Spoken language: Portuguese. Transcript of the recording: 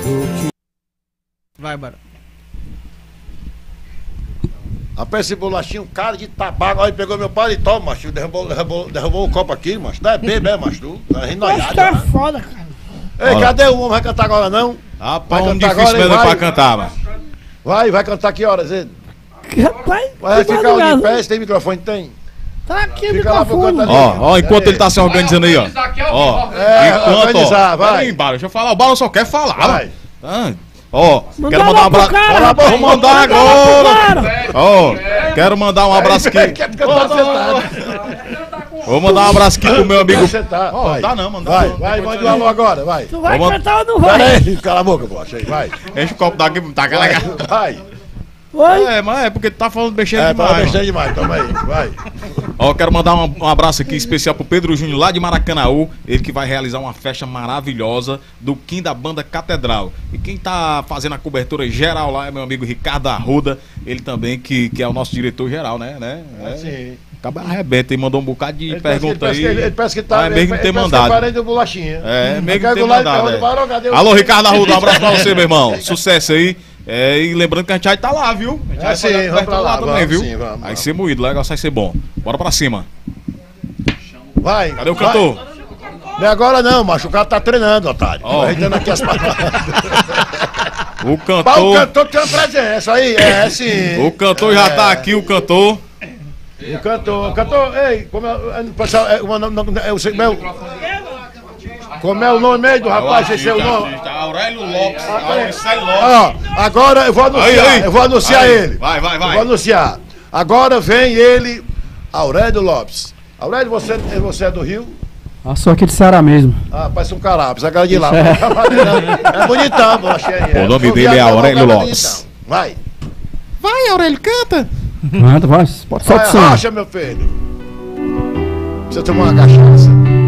Vai, bora. Rapaz, esse bolachinho, um cara de tabaco, aí pegou meu paletó, macho, derrubou o copo aqui, macho. Tá bebê, é, macho, tu? Tá rindo Acho que é foda, cara. Ei, cadê o homem? Vai cantar agora, não? Rapaz, Vai um cantar difícil agora, mesmo vai. pra cantar, mano. Vai cantar que horas, ele? Rapaz, Vai que ficar de madrugada. pé, se tem microfone, tem? Tá aqui o Fica lá pro microfone. canto ali. Ó, enquanto ele tá se organizando aí, ó. Ó, organizar, ó. vai. Peraí, Bala, deixa eu falar. O Bala só quer falar, Vai. mano. Ó, Manda quero mandar um lá pro abraço. cara, Vou mandar manda lá pro agora. cara. Ó, quero mandar um abraço aqui. Quer cantar sentado. Vou mandar um abraço aqui pro meu amigo. Quer sentar, Ó, vai. dá não, mano. Vai, mande um alô agora, vai. Tu vai Vamos- cantar ou não Pera vai? aí, cala a boca, poxa, aí, vai. Enche o copo daqui, tá legal. Vai. Oi? É, mas é porque tu tá falando besteira É, demais. para mano. besteira demais, toma aí, vai. Ó, quero mandar um abraço aqui especial pro Pedro Júnior lá de Maracanaú, ele que vai realizar uma festa maravilhosa do Kim da Banda Catedral. E quem tá fazendo a cobertura geral lá é meu amigo Ricardo Arruda, ele também que é o nosso diretor geral, né? Sim. Acaba arrebenta e mandou um bocado de Ele pergunta aí. Ele parece que tá. Ah, é mesmo que tem mandado. Parei do bolachinha. É, mesmo que Aí tem pego lá e mandado. pergunto, "Barão, cadê o-" Alô, Ricardo Arruda, um abraço pra você, meu irmão. Sucesso aí. É, e lembrando que a gente vai tá lá, viu? A gente vai sim, fazer a vamos cobertura pra lá, também, vamos, viu? sim, vamos, Vai vamos. ser moído, o negócio vai ser bom. Bora pra cima. Vai. Cadê o vai. cantor? Não é agora não, macho. O cara tá treinando, otário. Ó. Ajeitando aqui as palavras. O O cantor. cantor tem uma presença aí, é sim. O cantor já tá aqui, o cantor. O cantor, ei, como é, pessoal, como é o nome meio do rapaz, esse é o nome? Aurélio Lopes. Ó, agora eu vou anunciar, Aí. eu vou anunciar Aí. ele. Vai. Eu vou anunciar. Agora vem ele, Aurélio Lopes. Aurélio, você é do Rio? Ah, sou aqui de Ceará mesmo. Ah, parece um carapes, a cara de lá. É bonitão, eu achei. O nome dele é Aurélio Lopes. Vai. Vai, Aurélio, canta. Canta, vai, pode soltar o som. Racha, meu filho. Precisa tomar uma cachaça.